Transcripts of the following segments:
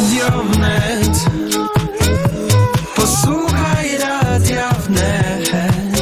Radio Wnet. Posłuchaj Radia Wnet.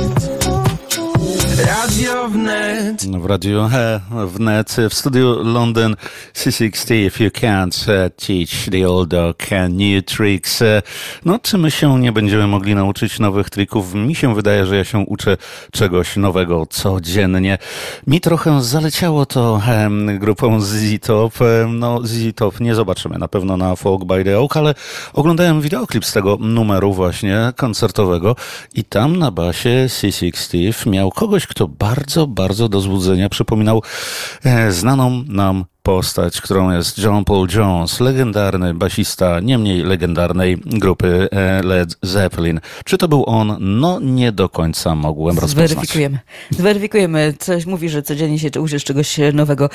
Radio Wnet. W Radiu Wnet, w studiu London C60. If you can't teach the old dog new tricks. No, czy my się nie będziemy mogli nauczyć nowych trików? Mi się wydaje, że ja się uczę czegoś nowego codziennie. Mi trochę zaleciało to grupą ZZ Top. No, ZZ Top nie zobaczymy na pewno na Folk by the Oak, ale oglądałem wideoklip z tego numeru właśnie koncertowego i tam na basie C60 miał kogoś, kto bardzo do złudzenia przypominał znaną nam postać, którą jest John Paul Jones, legendarny basista nie mniej legendarnej grupy Led Zeppelin. Czy to był on? No nie do końca mogłem rozpoznać. Zweryfikujemy. Coś mówi, że codziennie się uczysz czegoś nowego.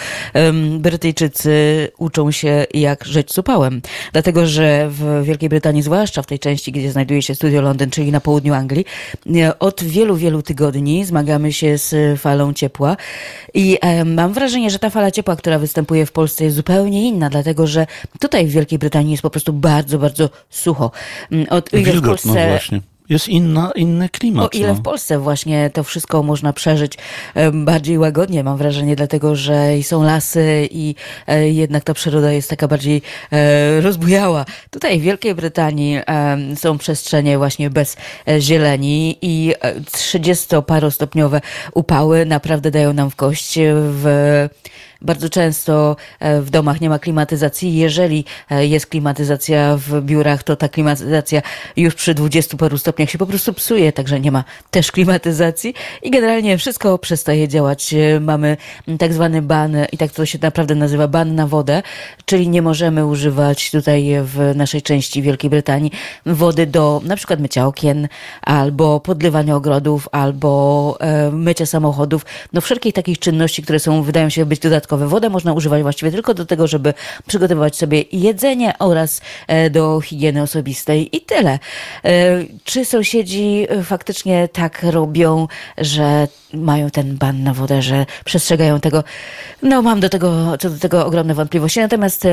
Brytyjczycy uczą się, jak żyć z upałem. Dlatego, że w Wielkiej Brytanii, zwłaszcza w tej części, gdzie znajduje się studio Londyn, czyli na południu Anglii, od wielu tygodni zmagamy się z falą ciepła i mam wrażenie, że ta fala ciepła, która występuje w Polsce, jest zupełnie inna, dlatego że tutaj w Wielkiej Brytanii jest po prostu bardzo sucho. Wilgotno właśnie. Jest inny klimat. O ile w Polsce właśnie to wszystko można przeżyć bardziej łagodnie, mam wrażenie, dlatego że są lasy i jednak ta przyroda jest taka bardziej rozbujała. Tutaj w Wielkiej Brytanii są przestrzenie właśnie bez zieleni i 30-parostopniowe upały naprawdę dają nam w kość. Bardzo często w domach nie ma klimatyzacji. Jeżeli jest klimatyzacja w biurach, to ta klimatyzacja już przy 20 paru stopniach się po prostu psuje, także nie ma też klimatyzacji i generalnie wszystko przestaje działać. Mamy tak zwany ban, i tak to się naprawdę nazywa, ban na wodę, czyli nie możemy używać tutaj w naszej części Wielkiej Brytanii wody do na przykład mycia okien, albo podlewania ogrodów, albo mycia samochodów. No wszelkich takich czynności, które wydają się być dodatkowe. Wodę można używać właściwie tylko do tego, żeby przygotowywać sobie jedzenie oraz do higieny osobistej i tyle. Czy sąsiedzi faktycznie tak robią, że mają ten ban na wodę, że przestrzegają tego? No mam co do tego ogromne wątpliwości. Natomiast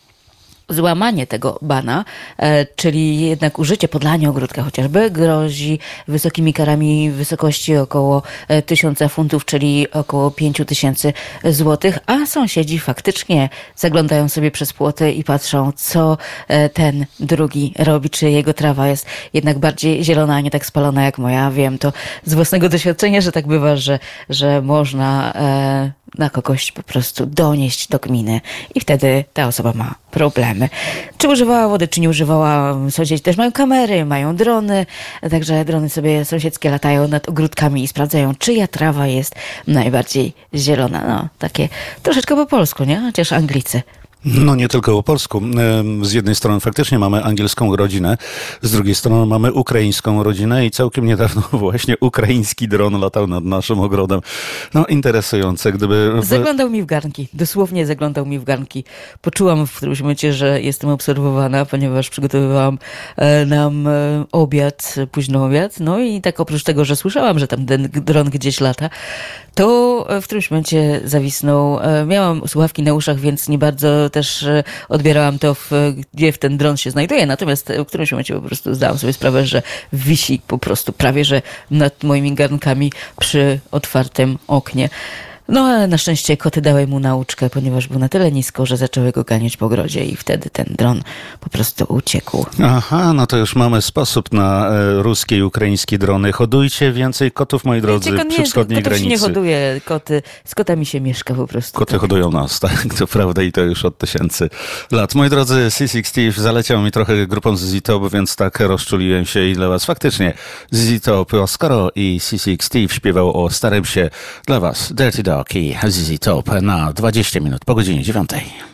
złamanie tego bana, czyli jednak użycie, podlanie ogródka chociażby, grozi wysokimi karami w wysokości około 1000 funtów, czyli około 5000 złotych, a sąsiedzi faktycznie zaglądają sobie przez płoty i patrzą, co ten drugi robi, czy jego trawa jest jednak bardziej zielona, a nie tak spalona jak moja. Wiem to z własnego doświadczenia, że tak bywa, że można na kogoś po prostu donieść do gminy i wtedy ta osoba ma problemy. Czy używała wody, czy nie używała? Sąsiedzi też mają kamery, mają drony, także drony sobie sąsiedzkie latają nad ogródkami i sprawdzają, czyja trawa jest najbardziej zielona. No, takie troszeczkę po polsku, nie? Chociaż Anglicy. No nie tylko po polsku. Z jednej strony faktycznie mamy angielską rodzinę, z drugiej strony mamy ukraińską rodzinę i całkiem niedawno właśnie ukraiński dron latał nad naszym ogrodem. No interesujące, gdyby... Zaglądał mi w garnki, dosłownie zaglądał mi w garnki. Poczułam w którymś momencie, że jestem obserwowana, ponieważ przygotowywałam nam obiad, późno obiad. No i tak oprócz tego, że słyszałam, że tam ten dron gdzieś lata, to w którymś momencie zawisnął. Miałam słuchawki na uszach, więc nie bardzo też odbierałam to, gdzie w ten dron się znajduje. Natomiast w którymś momencie po prostu zdałam sobie sprawę, że wisi po prostu prawie, że nad moimi garnkami przy otwartym oknie. No ale na szczęście koty dały mu nauczkę, ponieważ był na tyle nisko, że zaczęły go ganiać po ogrodzie i wtedy ten dron po prostu uciekł. Aha, no to już mamy sposób na ruskie i ukraińskie drony. Hodujcie więcej kotów, moi drodzy, przy wschodniej granicy. Się nie hoduje, z kotami się mieszka po prostu. Koty hodują nas, tak, to prawda i to już od 1000 lat. Moi drodzy, C60 zaleciał mi trochę grupą ZZ Top, więc tak rozczuliłem się i dla was faktycznie ZZ Top, Oskaro i C60 śpiewał o starym się dla was Dirty Dog i ZZ Top na 20 minut po godzinie 9.